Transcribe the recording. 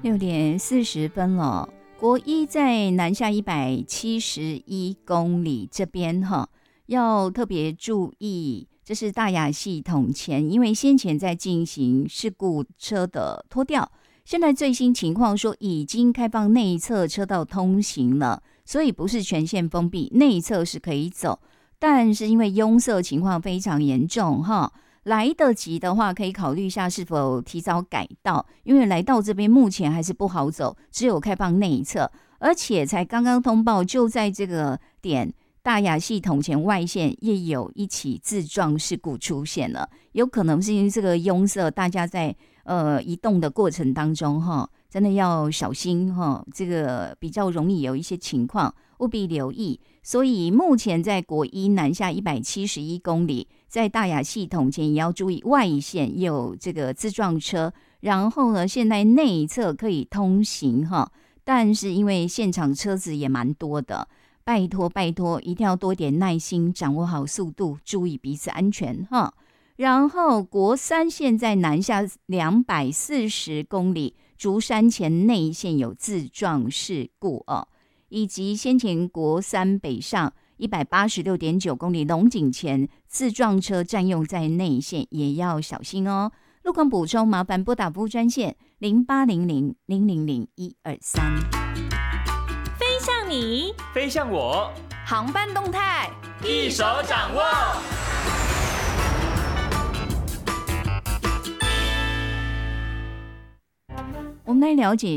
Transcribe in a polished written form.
6:40了。国一在南下171公里这边要特别注意，这是大雅系统前，因为先前在进行事故车的拖吊，现在最新情况说已经开放内侧车道通行了，所以不是全线封闭，内侧是可以走，但是因为拥塞情况非常严重来得及的话，可以考虑一下是否提早改道，因为来到这边目前还是不好走，只有开放内侧，而且才刚刚通报，就在这个点，大雅系统前外线也有一起自撞事故出现了，有可能是因为这个拥塞，大家在移动的过程当中真的要小心这个比较容易有一些情况，务必留意。所以目前在国一南下171公里，在大雅系统前也要注意外线也有这个自撞车，然后呢，现在内侧可以通行但是因为现场车子也蛮多的，拜托一定要多点耐心，掌握好速度，注意彼此安全然后国三现在南下240公里，竹山前内线有自撞事故以及先前国三北上186.9公里龙井前自撞车占用在内线，也要小心路况补充麻烦拨打服务专线0800-000-123。 飞向你， 飞向我， 航班动态一手掌握。 我们来了解